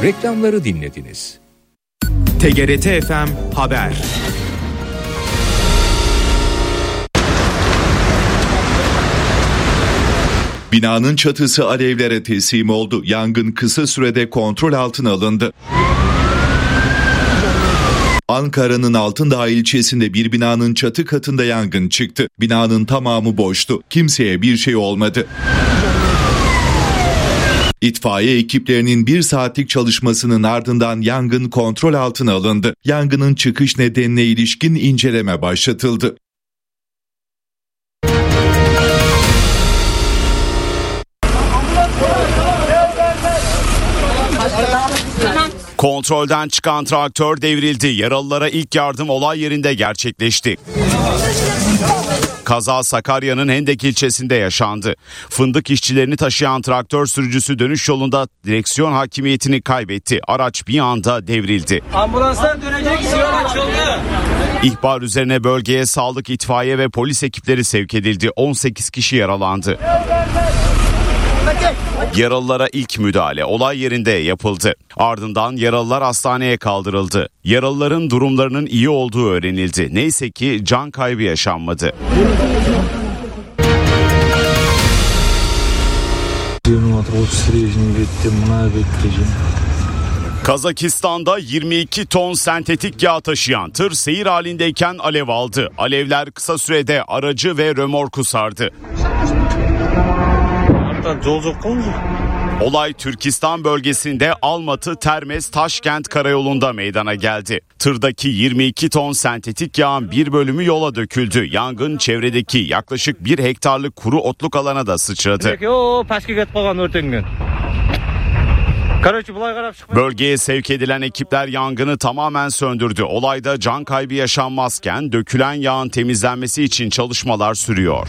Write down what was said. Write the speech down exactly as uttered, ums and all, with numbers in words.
Reklamları dinlediniz. T G R T F M Haber. Binanın çatısı alevlere teslim oldu. Yangın kısa sürede kontrol altına alındı. Ankara'nın Altındağ ilçesinde bir binanın çatı katında yangın çıktı. Binanın tamamı boştu. Kimseye bir şey olmadı. İtfaiye ekiplerinin bir saatlik çalışmasının ardından yangın kontrol altına alındı. Yangının çıkış nedenine ilişkin inceleme başlatıldı. Kontrolden çıkan traktör devrildi. Yaralılara ilk yardım olay yerinde gerçekleşti. Kaza Sakarya'nın Hendek ilçesinde yaşandı. Fındık işçilerini taşıyan traktör sürücüsü dönüş yolunda direksiyon hakimiyetini kaybetti. Araç bir anda devrildi. Ambulanslar dönecek, yol açıldı. İhbar üzerine bölgeye sağlık, itfaiye ve polis ekipleri sevk edildi. on sekiz kişi yaralandı. Yaralılara ilk müdahale olay yerinde yapıldı. Ardından yaralılar hastaneye kaldırıldı. Yaralıların durumlarının iyi olduğu öğrenildi. Neyse ki can kaybı yaşanmadı. Kazakistan'da yirmi iki ton sentetik yağ taşıyan tır seyir halindeyken alev aldı. Alevler kısa sürede aracı ve römorku sardı. Olay Türkistan bölgesinde Almatı-Termez-Taşkent karayolunda meydana geldi. Tırdaki yirmi iki ton sentetik yağın bir bölümü yola döküldü. Yangın çevredeki yaklaşık bir hektarlık kuru otluk alana da sıçradı. Bölgeye sevk edilen ekipler yangını tamamen söndürdü. Olayda can kaybı yaşanmazken dökülen yağın temizlenmesi için çalışmalar sürüyor.